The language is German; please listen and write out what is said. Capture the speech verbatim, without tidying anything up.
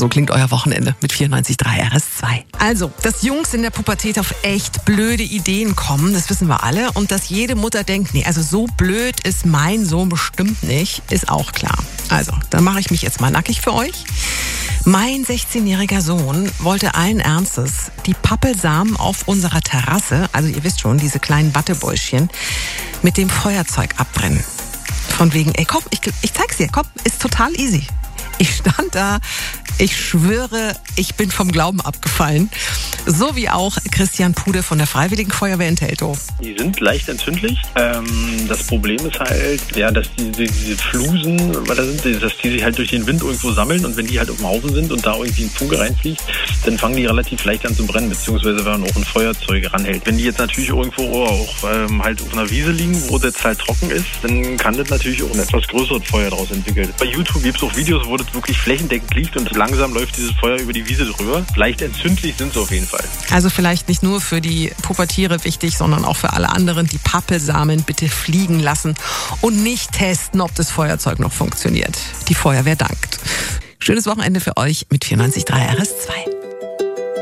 So klingt euer Wochenende mit vierundneunzig Komma drei R S zwei. Also, dass Jungs in der Pubertät auf echt blöde Ideen kommen, das wissen wir alle. Und dass jede Mutter denkt, nee, also so blöd ist mein Sohn bestimmt nicht, ist auch klar. Also, dann mache ich mich jetzt mal nackig für euch. Mein sechzehnjähriger Sohn wollte allen Ernstes die Pappelsamen auf unserer Terrasse, also ihr wisst schon, diese kleinen Wattebäuschen, mit dem Feuerzeug abbrennen. Von wegen, ey komm, ich, ich zeig's dir, komm, ist total easy. Ich stand da, ich schwöre, ich bin vom Glauben abgefallen. So wie auch Christian Pude von der Freiwilligen Feuerwehr in Teltow. Die sind leicht entzündlich. Ähm, das Problem ist halt, ja, dass die, die, diese Flusen, weil da sind, dass die sich halt durch den Wind irgendwo sammeln und wenn die halt auf dem Haufen sind und da irgendwie ein Funke reinfliegt, dann fangen die relativ leicht an zu brennen, beziehungsweise wenn man auch ein Feuerzeug ranhält. Wenn die jetzt natürlich irgendwo auch ähm, halt auf einer Wiese liegen, wo das halt trocken ist, dann kann das natürlich auch ein etwas größeres Feuer daraus entwickeln. Bei YouTube gibt es auch Videos, wo das wirklich flächendeckend liegt und langsam läuft dieses Feuer über die Wiese drüber. Leicht entzündlich sind sie auf jeden Fall. Also vielleicht nicht nur für die Pubertiere wichtig, sondern auch für alle anderen, die Pappelsamen bitte fliegen lassen und nicht testen, ob das Feuerzeug noch funktioniert. Die Feuerwehr dankt. Schönes Wochenende für euch mit vierundneunzig Komma drei R S zwei.